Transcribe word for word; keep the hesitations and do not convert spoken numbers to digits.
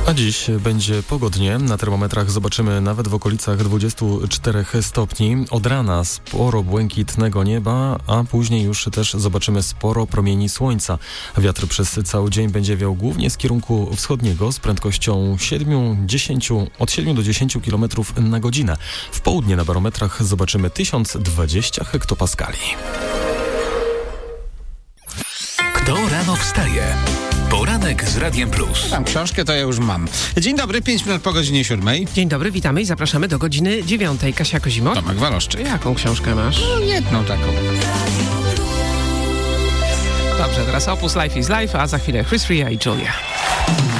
A dziś będzie pogodnie. Na termometrach zobaczymy nawet w okolicach dwudziestu czterech stopni. Od rana sporo błękitnego nieba, a później już też zobaczymy sporo promieni słońca. Wiatr przez cały dzień będzie wiał głównie z kierunku wschodniego z prędkością siedmiu, dziesięciu, od siedmiu do dziesięciu kilometrów na godzinę. W południe na barometrach zobaczymy tysiąc dwadzieścia hektopaskali. Kto rano wstaje? Poranek z Radiem Plus. Tam książkę to ja już mam. Dzień dobry, pięć minut po godzinie siódmej. Dzień dobry, witamy i zapraszamy do godziny dziewiątej. Kasia Kozimok. Tomek Waloszczyk. Jaką książkę masz? No, jedną taką. Dobrze, teraz Opus Life is Life, a za chwilę Chris Ria i Julia.